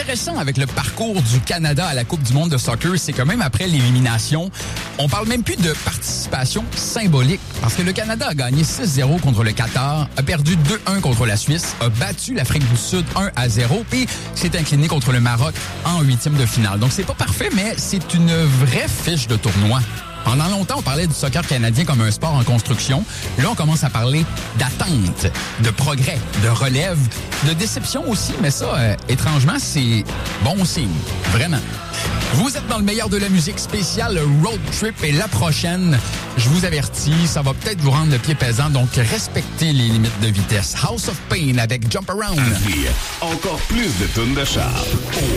intéressant avec le parcours du Canada à la Coupe du monde de soccer, c'est que même après l'élimination, on parle même plus de participation symbolique. Parce que le Canada a gagné 6-0 contre le Qatar, a perdu 2-1 contre la Suisse, a battu l'Afrique du Sud 1-0 et s'est incliné contre le Maroc en huitième de finale. Donc c'est pas parfait, mais c'est une vraie fiche de tournoi. Pendant longtemps, on parlait du soccer canadien comme un sport en construction. Là, on commence à parler d'attente, de progrès, de relève, de déception aussi. Mais ça, étrangement, c'est bon signe. Vraiment. Vous êtes dans le meilleur de la musique spéciale Road Trip et la prochaine, je vous avertis, ça va peut-être vous rendre le pied pesant, donc respectez les limites de vitesse. House of Pain avec Jump Around. Encore plus de tunes de char.